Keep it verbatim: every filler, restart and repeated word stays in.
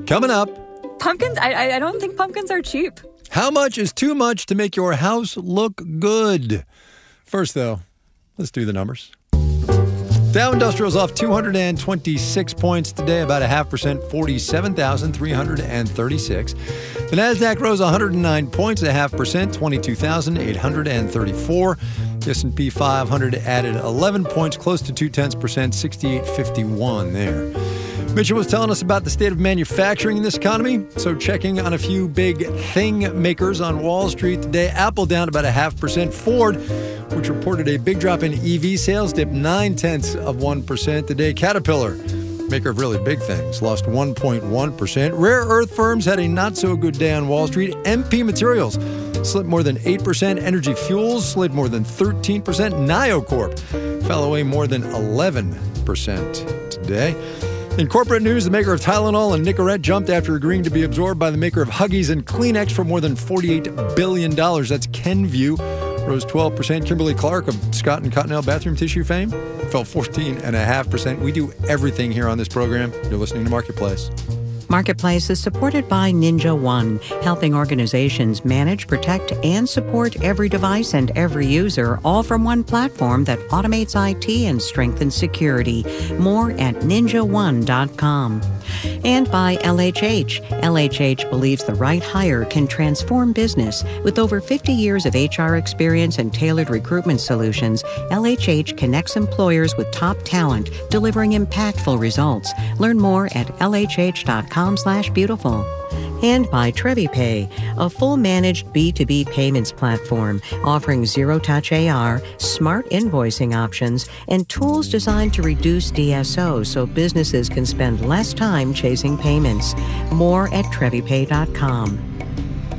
Coming up. Pumpkins? I, I don't think pumpkins are cheap. How much is too much to make your house look good? First, though, let's do the numbers. Dow Industrial's off two hundred twenty-six points today, about a half percent, forty-seven thousand three hundred thirty-six. The Nasdaq rose one hundred nine points, a half percent, twenty-two thousand eight hundred thirty-four. The S and P five hundred added eleven points, close to two tenths percent, sixty-eight fifty-one there. Mitchell was telling us about the state of manufacturing in this economy. So checking on a few big thing makers on Wall Street today. Apple down about a half percent. Ford, which reported a big drop in E V sales, dipped nine tenths of one percent today. Caterpillar, maker of really big things, lost one point one percent. Rare earth firms had a not so good day on Wall Street. M P Materials slipped more than eight percent. Energy Fuels slid more than thirteen percent. NioCorp fell away more than eleven percent today. In corporate news, the maker of Tylenol and Nicorette jumped after agreeing to be absorbed by the maker of Huggies and Kleenex for more than forty-eight billion dollars. That's Kenvue. Rose twelve percent. Kimberly-Clark of Scott and Cottonelle bathroom tissue fame fell fourteen point five percent. We do everything here on this program. You're listening to Marketplace. Marketplace is supported by Ninja One, helping organizations manage, protect, and support every device and every user, all from one platform that automates I T and strengthens security. More at ninja one dot com. And by L H H. L H H believes the right hire can transform business. With over fifty years of H R experience and tailored recruitment solutions, L H H connects employers with top talent, delivering impactful results. Learn more at L H H dot com slash beautiful. And by TreviPay, a full managed B two B payments platform offering zero-touch A R, smart invoicing options, and tools designed to reduce D S O so businesses can spend less time chasing payments. More at Trevi Pay dot com.